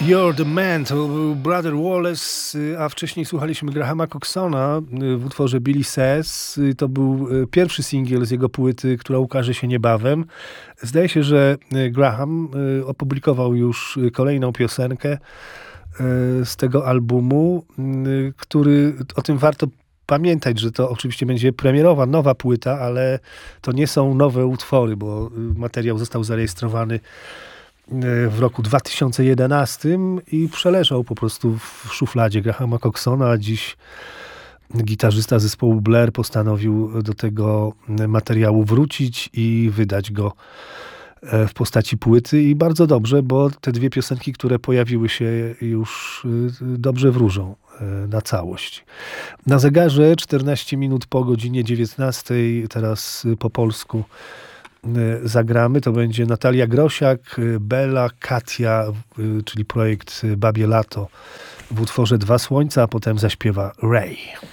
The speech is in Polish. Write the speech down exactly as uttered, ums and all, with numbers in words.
You're the Man to był Brother Wallace, a wcześniej słuchaliśmy Grahama Coxona w utworze Billy Says. To był pierwszy singiel z jego płyty, która ukaże się niebawem. Zdaje się, że Graham opublikował już kolejną piosenkę z tego albumu, który, o tym warto pamiętać, że to oczywiście będzie premierowa, nowa płyta, ale to nie są nowe utwory, bo materiał został zarejestrowany w roku dwa tysiące jedenastym i przeleżał po prostu w szufladzie Grahama Coxona, a dziś gitarzysta zespołu Blair postanowił do tego materiału wrócić i wydać go w postaci płyty i bardzo dobrze, bo te dwie piosenki, które pojawiły się już dobrze wróżą na całość. Na zegarze czternaście minut po godzinie dziewiętnastej, teraz po polsku zagramy. To będzie Natalia Grosiak, Bela, Katia, czyli projekt Babie Lato w utworze Dwa Słońca, a potem zaśpiewa Ray.